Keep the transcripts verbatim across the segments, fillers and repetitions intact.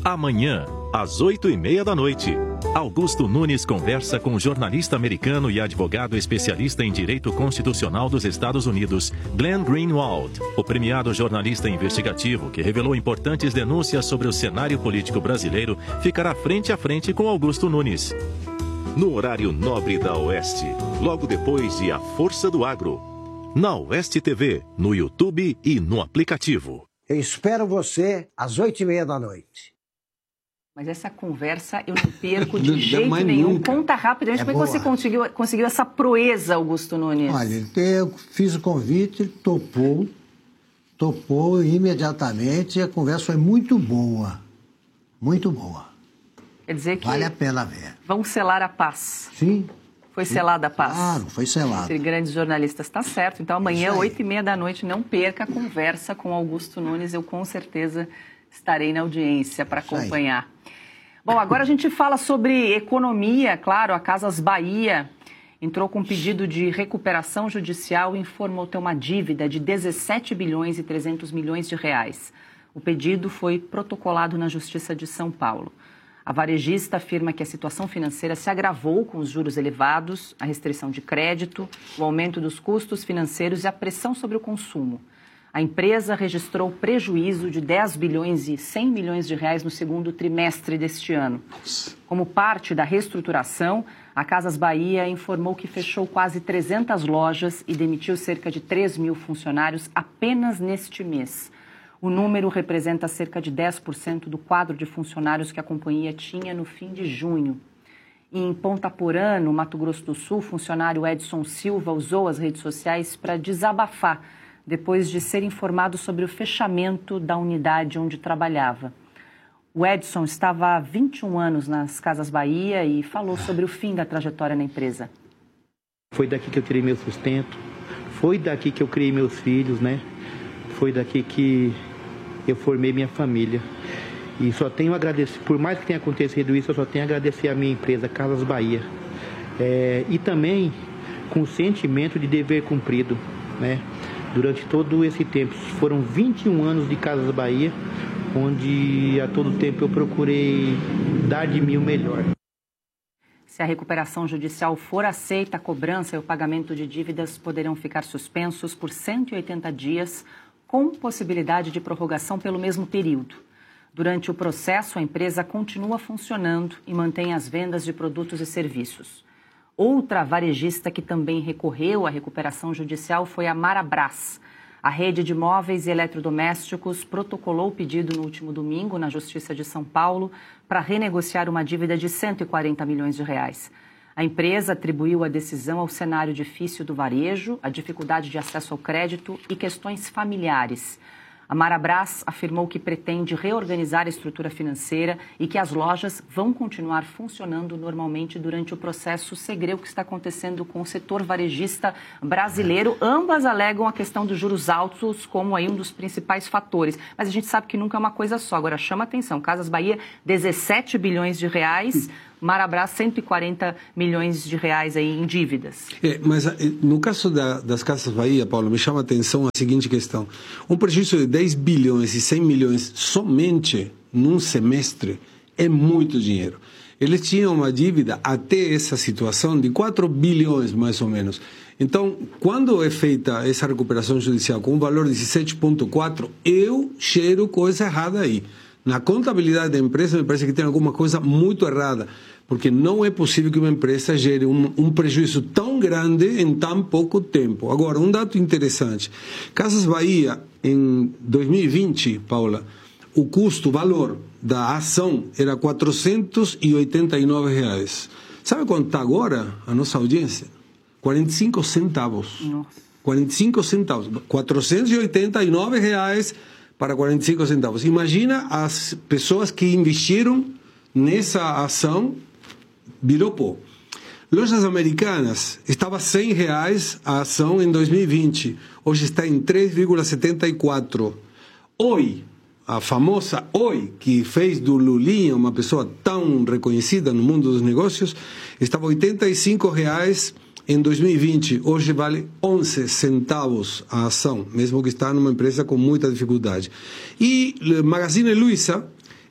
Amanhã, às oito e meia da noite, Augusto Nunes conversa com o jornalista americano e advogado especialista em direito constitucional dos Estados Unidos, Glenn Greenwald, o premiado jornalista investigativo que revelou importantes denúncias sobre o cenário político brasileiro, ficará frente a frente com Augusto Nunes. No horário nobre da Oeste, logo depois de A Força do Agro. Na Oeste T V, no YouTube e no aplicativo. Eu espero você às oito e meia da noite. Mas essa conversa eu não perco de jeito nenhum. Nunca. Conta rapidamente, é como é que você conseguiu, conseguiu essa proeza, Augusto Nunes? Olha, eu fiz o convite, ele topou, topou imediatamente e a conversa foi muito boa, muito boa. Quer dizer que... Vale a pena ver. Vão selar a paz. Sim. Foi selada a paz. Claro, foi selada. Entre grandes jornalistas, está certo. Então amanhã, oito e meia da noite, não perca a conversa com Augusto Nunes. Eu com certeza estarei na audiência para acompanhar. Bom, agora a gente fala sobre economia. Claro, a Casas Bahia entrou com um pedido de recuperação judicial e informou ter uma dívida de dezessete bilhões e trezentos milhões de reais. O pedido foi protocolado na Justiça de São Paulo. A varejista afirma que a situação financeira se agravou com os juros elevados, a restrição de crédito, o aumento dos custos financeiros e a pressão sobre o consumo. A empresa registrou prejuízo de dez bilhões e cem milhões de reais no segundo trimestre deste ano. Como parte da reestruturação, a Casas Bahia informou que fechou quase trezentas lojas e demitiu cerca de três mil funcionários apenas neste mês. O número representa cerca de dez por cento do quadro de funcionários que a companhia tinha no fim de junho. E em Ponta Porã, no Mato Grosso do Sul, o funcionário Edson Silva usou as redes sociais para desabafar, depois de ser informado sobre o fechamento da unidade onde trabalhava. O Edson estava há vinte e um anos nas Casas Bahia e falou sobre o fim da trajetória na empresa. Foi daqui que eu tirei meu sustento, foi daqui que eu criei meus filhos, né? Foi daqui que eu formei minha família. E só tenho a agradecer, por mais que tenha acontecido isso, eu só tenho a agradecer a minha empresa, Casas Bahia. É, e também com o sentimento de dever cumprido, né? Durante todo esse tempo, foram vinte e um anos de Casas Bahia, onde a todo tempo eu procurei dar de mim o melhor. Se a recuperação judicial for aceita, a cobrança e o pagamento de dívidas poderão ficar suspensos por cento e oitenta dias, com possibilidade de prorrogação pelo mesmo período. Durante o processo, a empresa continua funcionando e mantém as vendas de produtos e serviços. Outra varejista que também recorreu à recuperação judicial foi a Marabras. A rede de móveis e eletrodomésticos protocolou o pedido no último domingo na Justiça de São Paulo para renegociar uma dívida de cento e quarenta milhões de reais. A empresa atribuiu a decisão ao cenário difícil do varejo, a dificuldade de acesso ao crédito e questões familiares. A Marabras afirmou que pretende reorganizar a estrutura financeira e que as lojas vão continuar funcionando normalmente durante o processo segreu que está acontecendo com o setor varejista brasileiro. Ambas alegam a questão dos juros altos como aí um dos principais fatores. Mas a gente sabe que nunca é uma coisa só. Agora chama atenção, Casas Bahia, dezessete bilhões de reais... Marabras, cento e quarenta milhões de reais aí em dívidas. É, mas no caso da, das Casas Bahia, Paulo, me chama a atenção a seguinte questão. Um prejuízo de dez bilhões e cem milhões somente num semestre é muito dinheiro. Eles tinham uma dívida até essa situação de quatro bilhões, mais ou menos. Então, quando é feita essa recuperação judicial com um valor de dezessete vírgula quatro, eu cheiro coisa errada aí. Na contabilidade da empresa, me parece que tem alguma coisa muito errada, porque não é possível que uma empresa gere um, um prejuízo tão grande em tão pouco tempo. Agora, um dado interessante. Casas Bahia, em dois mil e vinte, Paula, o custo, o valor da ação era quatrocentos e oitenta e nove reais. Sabe quanto está agora a nossa audiência? quarenta e cinco centavos. Nossa. quarenta e cinco centavos. quatrocentos e oitenta e nove reais para quarenta e cinco centavos. Imagina as pessoas que investiram nessa ação, virou pó. Lojas Americanas, estava cem reais a ação em dois mil e vinte, hoje está em três vírgula setenta e quatro. Oi, a famosa Oi, que fez do Lulinha uma pessoa tão reconhecida no mundo dos negócios, estava oitenta e cinco reais em dois mil e vinte, hoje vale onze centavos a ação, mesmo que está numa empresa com muita dificuldade. E Magazine Luiza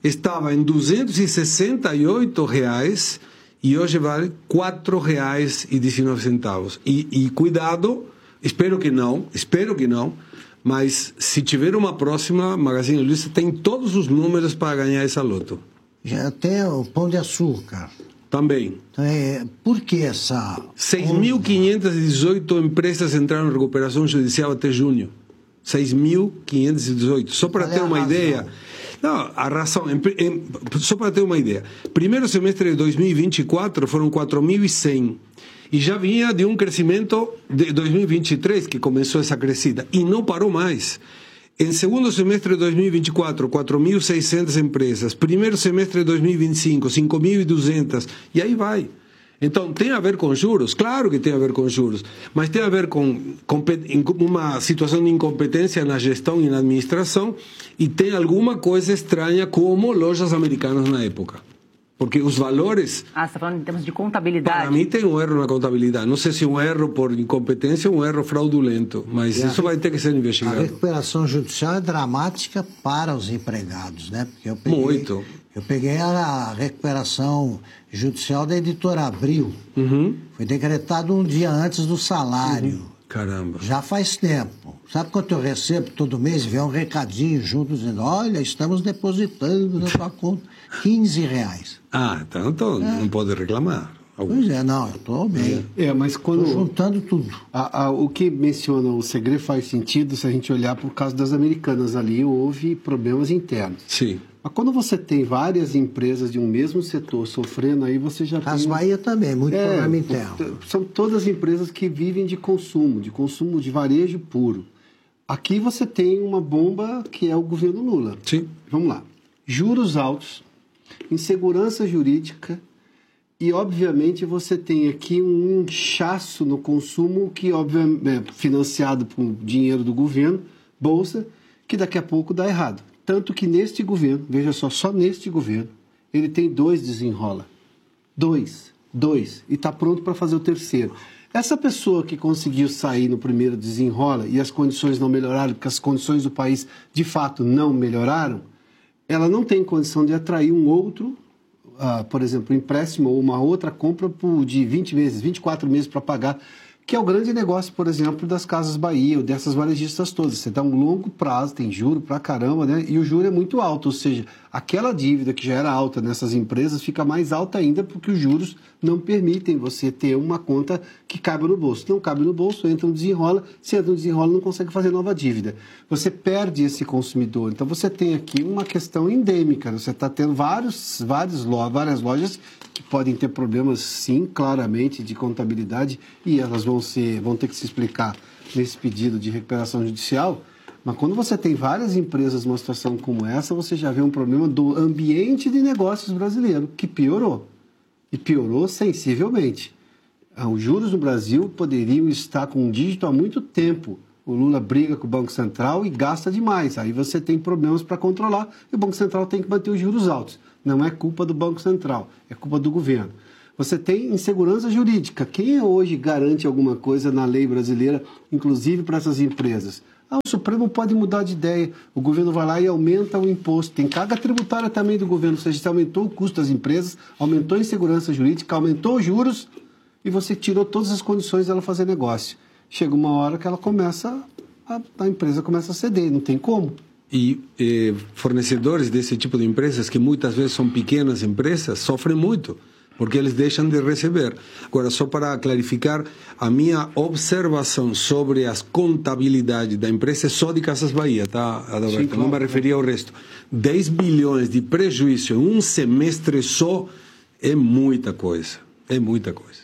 estava em duzentos e sessenta e oito reais e hoje vale quatro reais e dezenove centavos. E, e cuidado, espero que não, espero que não, mas se tiver uma próxima, Magazine Luiza tem todos os números para ganhar essa loto. Já tem o Pão de Açúcar. Também. Então, é, por que essa... seis mil quinhentas e dezoito empresas entraram em recuperação judicial até junho. seis mil quinhentas e dezoito. Só para ter uma ideia... Não, a razão... Em, em, só para ter uma ideia. Primeiro semestre de dois mil e vinte e quatro foram quatro mil e cem. E já vinha de um crescimento de dois mil e vinte e três, que começou essa crescida. E não parou mais. Em segundo semestre de dois mil e vinte e quatro, quatro mil e seiscentas empresas. Primeiro semestre de dois mil e vinte e cinco, cinco mil e duzentas. E aí vai. Então, tem a ver com juros? Claro que tem a ver com juros. Mas tem a ver com, com uma situação de incompetência na gestão e na administração. E tem alguma coisa estranha como lojas americanas na época. Porque os valores... Ah, você está falando em termos de contabilidade. Para mim tem um erro na contabilidade. Não sei se um erro por incompetência ou um erro fraudulento, mas é, isso vai ter que ser investigado. A recuperação judicial é dramática para os empregados, né? Porque eu peguei, Muito. Eu peguei a recuperação judicial da Editora Abril. Uhum. Foi decretado um dia antes do salário. Uhum. Caramba. Já faz tempo. Sabe quanto eu recebo todo mês? Vem um recadinho junto dizendo, olha, estamos depositando na sua conta quinze reais. Ah, então tô, é. Não pode reclamar. Pois é, não, eu estou bem. É, mas quando... Tô juntando tudo. A, a, o que menciona o segredo faz sentido se a gente olhar por causa das americanas. Ali houve problemas internos. Sim. Mas quando você tem várias empresas de um mesmo setor sofrendo, aí você já As tem... Bahia também, muito é, problema interno. São todas empresas que vivem de consumo, de consumo de varejo puro. Aqui você tem uma bomba que é o governo Lula. Sim. Vamos lá. Juros altos, insegurança jurídica e, obviamente, você tem aqui um inchaço no consumo que, obviamente, é financiado por dinheiro do governo, bolsa, que daqui a pouco dá errado. Tanto que neste governo, veja só, só neste governo, ele tem dois desenrola. Dois. Dois. E está pronto para fazer o terceiro. Essa pessoa que conseguiu sair no primeiro desenrola e as condições não melhoraram, porque as condições do país, de fato, não melhoraram, ela não tem condição de atrair um outro, uh, por exemplo, um empréstimo ou uma outra compra por, de vinte meses, vinte e quatro meses para pagar, que é o grande negócio, por exemplo, das Casas Bahia ou dessas varejistas todas. Você dá um longo prazo, tem juro pra caramba, né? E o juro é muito alto, ou seja, aquela dívida que já era alta nessas empresas fica mais alta ainda porque os juros não permitem você ter uma conta que caiba no bolso. Não cabe no bolso, entra no desenrola, se entra no desenrola não consegue fazer nova dívida. Você perde esse consumidor. Então você tem aqui uma questão endêmica, você está tendo vários, vários, várias lojas que podem ter problemas, sim, claramente, de contabilidade, e elas vão, ser, vão ter que se explicar nesse pedido de recuperação judicial, mas quando você tem várias empresas numa situação como essa, você já vê um problema do ambiente de negócios brasileiro, que piorou, e piorou sensivelmente. Os juros no Brasil poderiam estar com um dígito há muito tempo. O Lula briga com o Banco Central e gasta demais, aí você tem problemas para controlar, e o Banco Central tem que manter os juros altos. Não é culpa do Banco Central, é culpa do governo. Você tem insegurança jurídica. Quem hoje garante alguma coisa na lei brasileira, inclusive para essas empresas? Ah, o Supremo pode mudar de ideia. O governo vai lá e aumenta o imposto. Tem carga tributária também do governo. Ou seja, você aumentou o custo das empresas, aumentou a insegurança jurídica, aumentou os juros e você tirou todas as condições dela fazer negócio. Chega uma hora que ela começa, a, a empresa começa a ceder, não tem como. E eh, fornecedores desse tipo de empresas, que muitas vezes são pequenas empresas, sofrem muito, porque eles deixam de receber. Agora, só para clarificar, a minha observação sobre as contabilidades da empresa é só de Casas Bahia, tá, Adalberto? Sim, claro. Não me referi ao resto. dez bilhões de prejuízo em um semestre só é muita coisa, é muita coisa.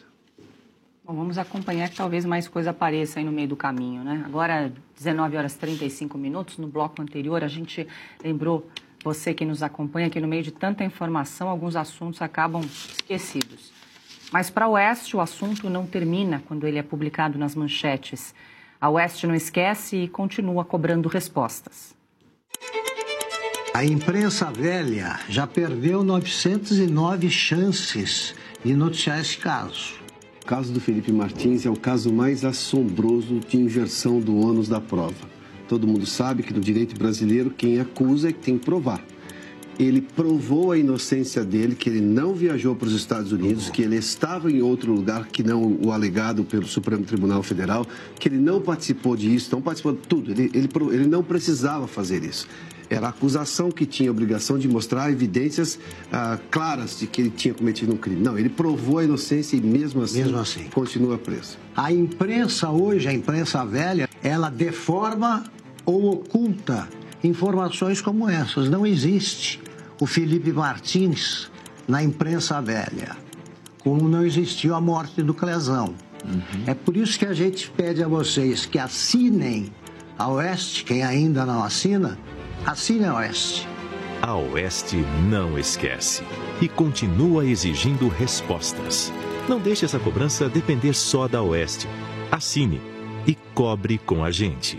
Bom, vamos acompanhar que talvez mais coisa apareça aí no meio do caminho, né? Agora, dezenove horas e trinta e cinco minutos, no bloco anterior, a gente lembrou, você que nos acompanha, que no meio de tanta informação, alguns assuntos acabam esquecidos. Mas para a Oeste, o assunto não termina quando ele é publicado nas manchetes. A Oeste não esquece e continua cobrando respostas. A imprensa velha já perdeu novecentas e nove chances de noticiar esse caso. O caso do Felipe Martins é o caso mais assombroso de inversão do ônus da prova. Todo mundo sabe que no direito brasileiro quem acusa é que tem que provar. ele provou a inocência dele, que ele não viajou para os Estados Unidos, que ele estava em outro lugar que não o alegado pelo Supremo Tribunal Federal, que ele não participou disso, não participou de tudo, ele, ele, ele não precisava fazer isso. Era a acusação que tinha a obrigação de mostrar evidências ah, claras de que ele tinha cometido um crime. Não, ele provou a inocência e mesmo assim, mesmo assim continua preso. A imprensa hoje, a imprensa velha, ela deforma ou oculta informações como essas. Não existe o Felipe Martins na imprensa velha, como não existiu a morte do Clezão. Uhum. É por isso que a gente pede a vocês que assinem a Oeste, quem ainda não assina, assine a Oeste. A Oeste não esquece e continua exigindo respostas. Não deixe essa cobrança depender só da Oeste. Assine e cobre com a gente.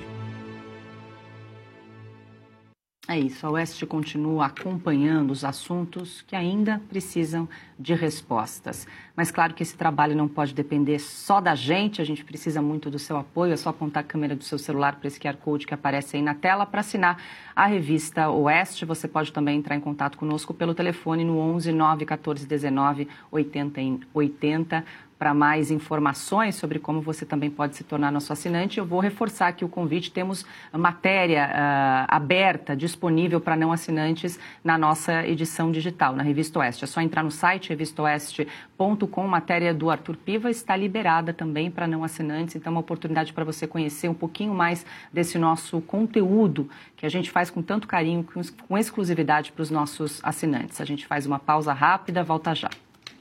É isso, a Oeste continua acompanhando os assuntos que ainda precisam de respostas. Mas claro que esse trabalho não pode depender só da gente, a gente precisa muito do seu apoio. É só apontar a câmera do seu celular para esse Q R Code que aparece aí na tela para assinar a revista Oeste. Você pode também entrar em contato conosco pelo telefone no onze, nove um quatro, dezenove, oitenta, oitenta. Para mais informações sobre como você também pode se tornar nosso assinante, eu vou reforçar aqui o convite. Temos matéria uh, aberta, disponível para não assinantes na nossa edição digital, na Revista Oeste. É só entrar no site revista oeste ponto com, matéria do Arthur Piva está liberada também para não assinantes. Então, é uma oportunidade para você conhecer um pouquinho mais desse nosso conteúdo que a gente faz com tanto carinho, com, com exclusividade para os nossos assinantes. A gente faz uma pausa rápida, volta já.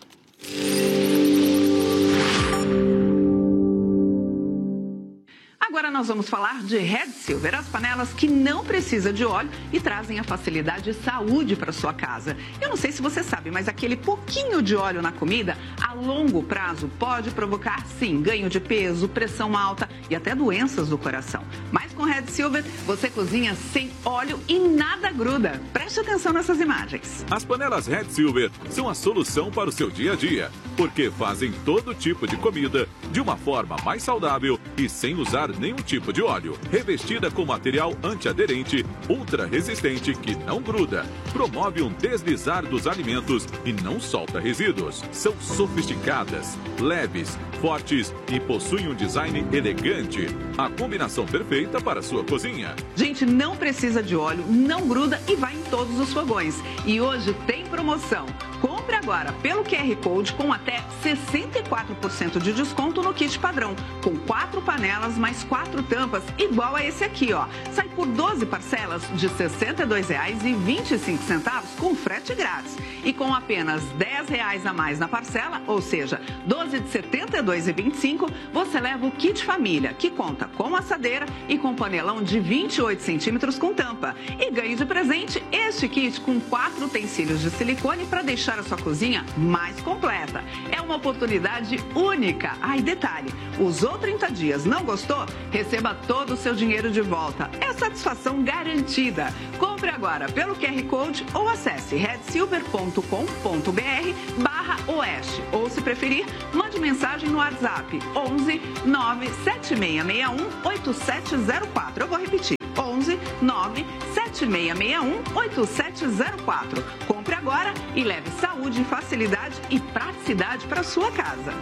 Agora nós vamos falar de Red Silver, as panelas que não precisam de óleo e trazem a facilidade e saúde para sua casa. Eu não sei se você sabe, mas aquele pouquinho de óleo na comida, a longo prazo, pode provocar, sim, ganho de peso, pressão alta e até doenças do coração. Mas com Red Silver, você cozinha sem óleo e nada gruda. Preste atenção nessas imagens. As panelas Red Silver são a solução para o seu dia a dia, porque fazem todo tipo de comida de uma forma mais saudável e sem usar nenhum tipo de óleo. Revestida com material antiaderente, ultra resistente que não gruda, promove um deslizar dos alimentos e não solta resíduos. São sofisticadas, leves, fortes e possuem um design elegante. A combinação perfeita para a sua cozinha. Gente, não precisa de óleo, não gruda e vai em todos os fogões. E hoje tem promoção. Compre agora pelo Q R Code com até sessenta e quatro por cento de desconto no kit padrão, com quatro panelas mais quatro tampas, igual a esse aqui, ó. Sai por doze parcelas de sessenta e dois reais e vinte e cinco centavos com frete grátis. E com apenas dez reais a mais na parcela, ou seja, doze de setenta e dois reais e vinte e cinco, você leva o kit família, que conta com assadeira e com panelão de vinte e oito centímetros com tampa. E ganhe de presente este kit com quatro utensílios de silicone para deixar a sua cozinha mais completa. É uma oportunidade única. Ah, e detalhe, usou trinta dias, não gostou? Receba todo o seu dinheiro de volta. É satisfação garantida. Compre agora pelo Q R Code ou acesse red silver ponto com ponto br barra oeste. Ou, se preferir, mande mensagem no WhatsApp onze, nove sete seis seis um, oito sete zero quatro. Eu vou repetir. onze, nove sete seis seis um, oito sete zero quatro. Compre agora e leve saúde, facilidade e praticidade para sua casa.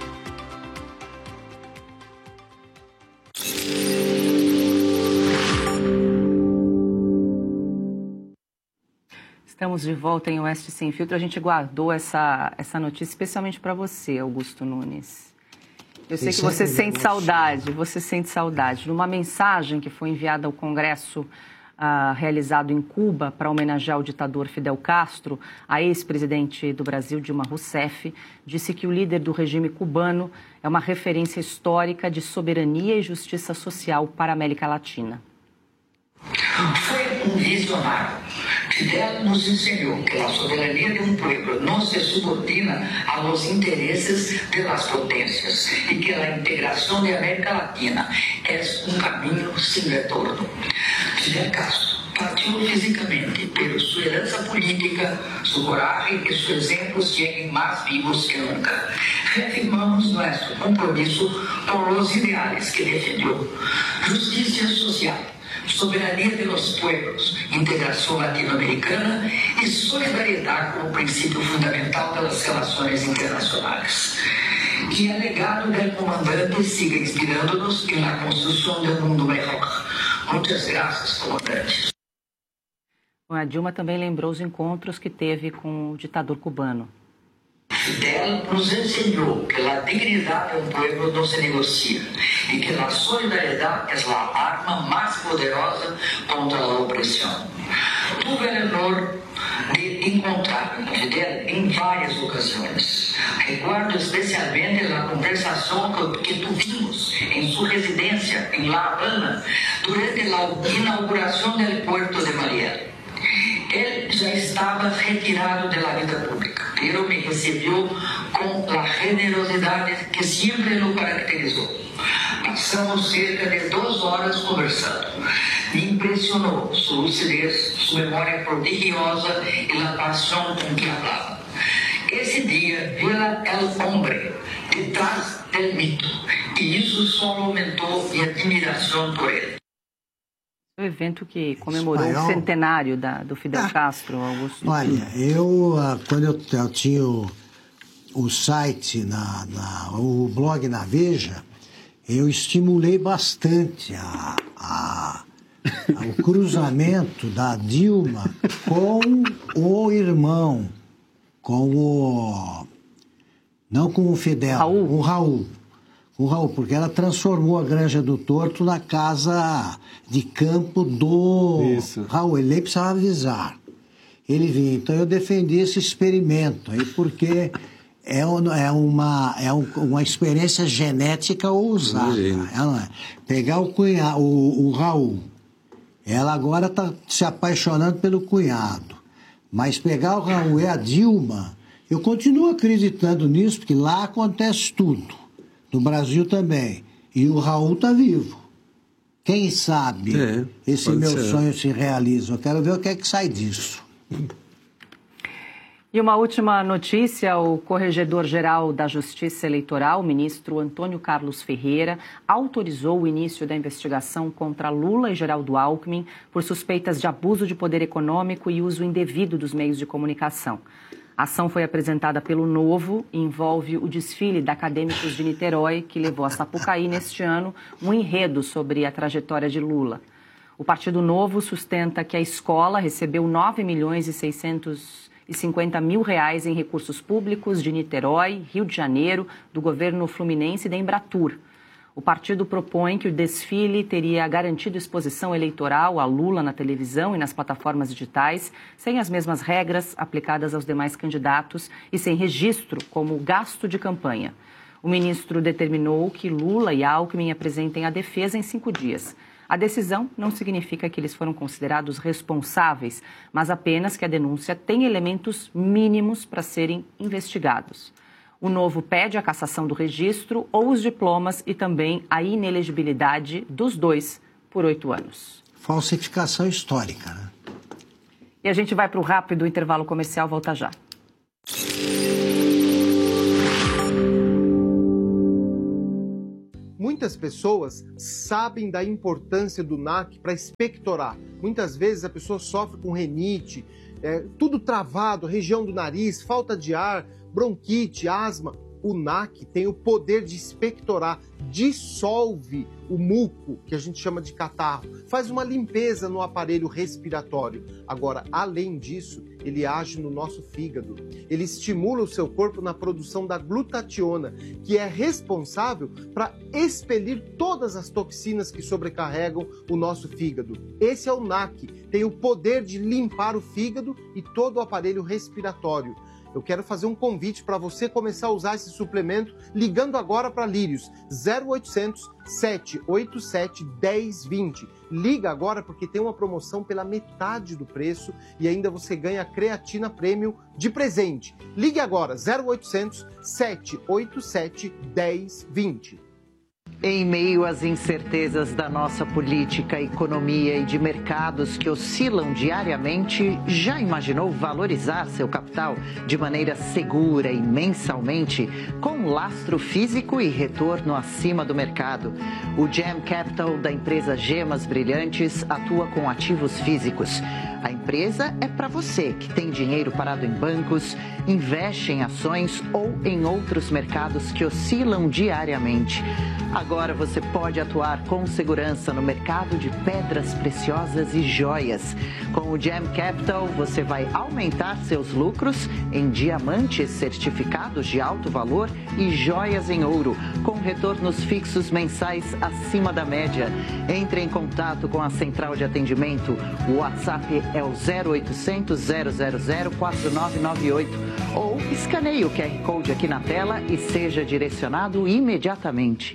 Estamos de volta em Oeste Sem Filtro. A gente guardou essa, essa notícia especialmente para você, Augusto Nunes. Eu sei que você sente saudade, você sente saudade. Numa mensagem que foi enviada ao Congresso uh, realizado em Cuba para homenagear o ditador Fidel Castro, a ex-presidente do Brasil, Dilma Rousseff, disse que o líder do regime cubano é uma referência histórica de soberania e justiça social para a América Latina. Foi um visionário. Fidel nos enseñó que la soberanía de un pueblo no se subordina a los intereses de las potencias y que la integración de América Latina es un camino sin retorno. Fidel Castro partiu fisicamente, pero su heranza política, su coraje y sus ejemplos siguen más vivos que nunca. Reafirmamos nuestro compromiso con los ideales que defendió. Justicia social, soberania de los pueblos, integração latino-americana e solidariedade como princípio fundamental das relações internacionais. Que o legado do comandante siga inspirando-nos na construção de um mundo melhor. Muitas graças, comandante. A Dilma também lembrou os encontros que teve com o ditador cubano. Fidel nos ensinou que a dignidade de um povo não se negocia e que a solidariedade é a arma mais poderosa contra a opressão. Tive o honor de encontrar com Fidel em várias ocasiões. Recuerdo especialmente a conversação que tivemos em sua residência em La Habana durante a inauguração do Puerto de Mariel. Ele já estava retirado da vida pública, mas me recebeu com a generosidade que sempre o caracterizou. Passamos cerca de duas horas conversando. Me impressionou sua lucidez, sua memória prodigiosa e a paixão com que falava. Esse dia, vi o homem detrás do mito, e isso só aumentou minha admiração por ele. O evento que comemorou Espanhol. o centenário da, do Fidel ah, Castro, Augusto. Olha, eu, quando eu, eu tinha o, o site, na, na, o blog na Veja, eu estimulei bastante a, a, a, o cruzamento da Dilma com o irmão, com o... não com o Fidel, Raul. com o Raul. O Raul, porque ela transformou a Granja do Torto na casa de campo do Isso. Raul. Ele nem precisava avisar. Ele vinha. Então eu defendi esse experimento aí, porque é, um, é, uma, é um, uma experiência genética ousada. Ela, pegar o cunhado, o, o Raul, ela agora está se apaixonando pelo cunhado. Mas pegar o Raul e a Dilma, eu continuo acreditando nisso, porque lá acontece tudo. No Brasil também. E o Raul está vivo. Quem sabe é, esse meu ser. sonho se realiza. Eu quero ver o que é que sai disso. E uma última notícia, o Corregedor-Geral da Justiça Eleitoral, o ministro Antônio Carlos Ferreira, autorizou o início da investigação contra Lula e Geraldo Alckmin por suspeitas de abuso de poder econômico e uso indevido dos meios de comunicação. A ação foi apresentada pelo Novo e envolve o desfile da Acadêmicos de Niterói, que levou a Sapucaí neste ano um enredo sobre a trajetória de Lula. O Partido Novo sustenta que a escola recebeu nove milhões e seiscentos e cinquenta mil reais em recursos públicos de Niterói, Rio de Janeiro, do governo fluminense e da Embratur. O partido propõe que o desfile teria garantido exposição eleitoral a Lula na televisão e nas plataformas digitais, sem as mesmas regras aplicadas aos demais candidatos e sem registro como gasto de campanha. O ministro determinou que Lula e Alckmin apresentem a defesa em cinco dias. A decisão não significa que eles foram considerados responsáveis, mas apenas que a denúncia tem elementos mínimos para serem investigados. O Novo pede a cassação do registro ou os diplomas e também a inelegibilidade dos dois por oito anos. Falsificação histórica, né? E a gente vai para o rápido intervalo comercial, volta já. Muitas pessoas sabem da importância do N A C para expectorar. Muitas vezes a pessoa sofre com rinite, é, tudo travado, região do nariz, falta de ar, bronquite, asma. O N A C tem o poder de expectorar, dissolve o muco, que a gente chama de catarro, faz uma limpeza no aparelho respiratório. Agora, além disso, ele age no nosso fígado. Ele estimula o seu corpo na produção da glutationa, que é responsável para expelir todas as toxinas que sobrecarregam o nosso fígado. Esse é o N A C, tem o poder de limpar o fígado e todo o aparelho respiratório. Eu quero fazer um convite para você começar a usar esse suplemento ligando agora para Lírios, zero oitocentos, sete oito sete, um zero dois zero. Liga agora porque tem uma promoção pela metade do preço e ainda você ganha creatina Premium de presente. Ligue agora, zero oitocentos, sete oito sete, um zero dois zero. Em meio às incertezas da nossa política, economia e de mercados que oscilam diariamente, já imaginou valorizar seu capital de maneira segura e mensalmente, com lastro físico e retorno acima do mercado? O Gem Capital da empresa Gemas Brilhantes atua com ativos físicos. A empresa é para você que tem dinheiro parado em bancos, investe em ações ou em outros mercados que oscilam diariamente. Agora você pode atuar com segurança no mercado de pedras preciosas e joias. Com o Gem Capital, você vai aumentar seus lucros em diamantes certificados de alto valor e joias em ouro, com retornos fixos mensais acima da média. Entre em contato com a central de atendimento. O WhatsApp é o zero oitocentos, zero zero zero, quatro nove nove oito ou escaneie o Q R Code aqui na tela e seja direcionado imediatamente.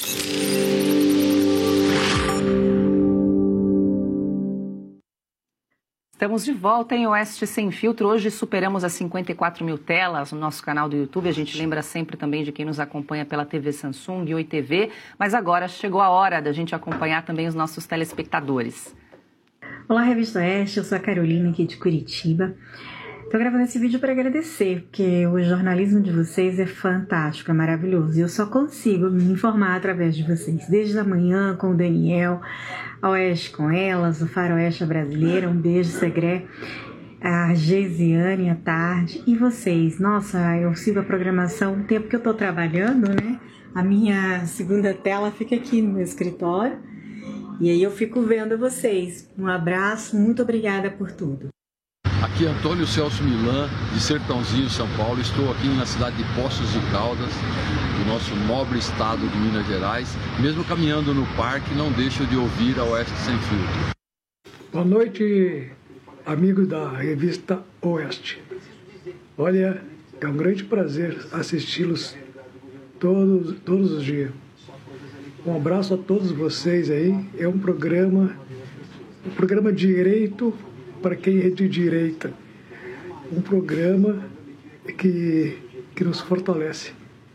Estamos de volta em Oeste Sem Filtro. Hoje superamos as cinquenta e quatro mil telas no nosso canal do YouTube. A gente lembra sempre também de quem nos acompanha pela T V Samsung e Oi T V. Mas agora chegou a hora da gente acompanhar também os nossos telespectadores. Olá, Revista Oeste. Eu sou a Carolina aqui de Curitiba. Estou gravando esse vídeo para agradecer, porque o jornalismo de vocês é fantástico, é maravilhoso. E eu só consigo me informar através de vocês. Desde a manhã com o Daniel, a Oeste com Elas, o Faroeste Brasileira, um beijo, Segré, a Geisiane à tarde. E vocês, nossa, eu sigo a programação o tempo que eu estou trabalhando, né? A minha segunda tela fica aqui no meu escritório. E aí eu fico vendo vocês. Um abraço, muito obrigada por tudo. Aqui é Antônio Celso Milan, de Sertãozinho, São Paulo. Estou aqui na cidade de Poços de Caldas, do nosso nobre estado de Minas Gerais. Mesmo caminhando no parque, não deixo de ouvir a Oeste Sem Filtro. Boa noite, amigos da revista Oeste. Olha, é um grande prazer assisti-los todos, todos os dias. Um abraço a todos vocês aí. É um programa, um programa direito para quem é de direita. Um programa que, que nos fortalece.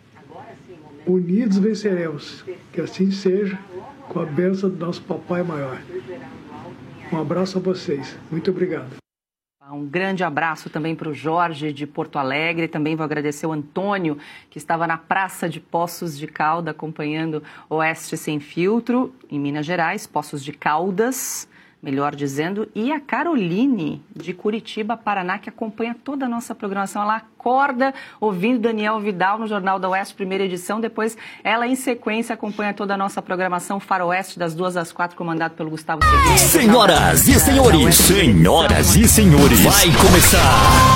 Unidos venceremos. Que assim seja, com a bênção do nosso Papai Maior. Um abraço a vocês. Muito obrigado. Um grande abraço também para o Jorge de Porto Alegre. Também vou agradecer o Antônio, que estava na Praça de Poços de Caldas, acompanhando Oeste Sem Filtro, em Minas Gerais, Poços de Caldas, melhor dizendo, e a Caroline, de Curitiba, Paraná, que acompanha toda a nossa programação. Ela acorda ouvindo Daniel Vidal no Jornal da Oeste, primeira edição. Depois, ela, em sequência, acompanha toda a nossa programação Faroeste, das duas às quatro, comandado pelo Gustavo Segredo. Senhoras e senhores, senhoras e senhores, vai começar!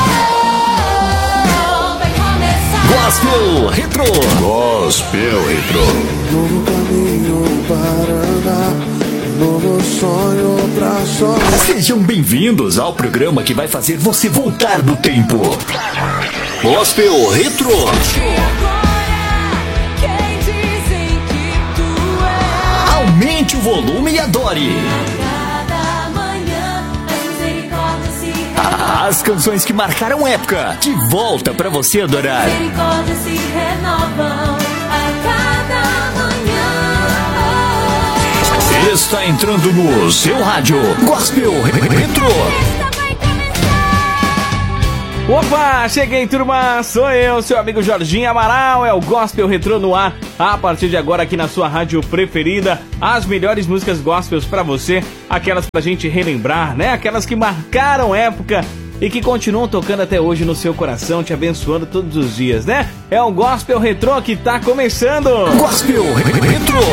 Gospel Retro! Gospel Retro! Novo caminho para andar. Novo sonho pra sonhar. Sejam bem-vindos ao programa que vai fazer você voltar do tempo. Gospel Retro. Aumente o volume e adore. As canções que marcaram época, de volta pra você adorar. Misericórdia se renovam a cada manhã. Está entrando no seu rádio Gospel Retro. Opa, cheguei, turma, sou eu, seu amigo Jorginho Amaral, é o Gospel Retro no ar, a partir de agora aqui na sua rádio preferida, as melhores músicas gospels pra você, aquelas pra gente relembrar, né, aquelas que marcaram época e que continuam tocando até hoje no seu coração, te abençoando todos os dias, né? É o Gospel Retro que tá começando! Gospel Retro!